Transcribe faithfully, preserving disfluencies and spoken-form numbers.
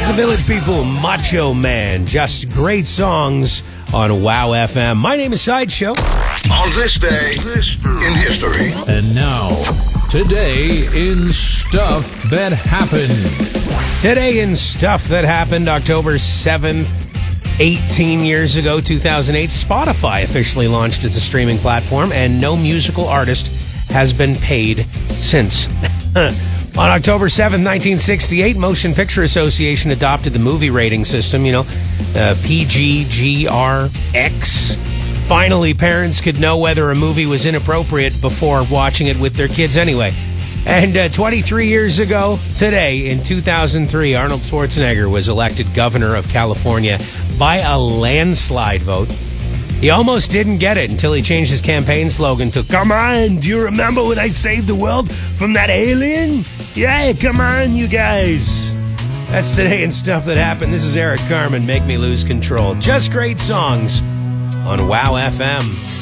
That's the Village People, Macho Man. Just great songs on Wow F M. My name is Sideshow. On this day in history. And now, today in Stuff That Happened. Today in Stuff That Happened, October seventh, eighteen years ago, two thousand eight, Spotify officially launched as a streaming platform, and no musical artist has been paid since. On October seventh, nineteen sixty-eight, Motion Picture Association adopted the movie rating system, you know, uh, P G G R X. Finally, parents could know whether a movie was inappropriate before watching it with their kids anyway. And uh, twenty-three years ago, today, in two thousand three, Arnold Schwarzenegger was elected governor of California by a landslide vote. He almost didn't get it until he changed his campaign slogan to, "Come on, do you remember when I saved the world from that alien? Yeah, come on, you guys." That's today and Stuff That Happened. This is Eric Carmen, Make Me Lose Control. Just great songs on Wow F M.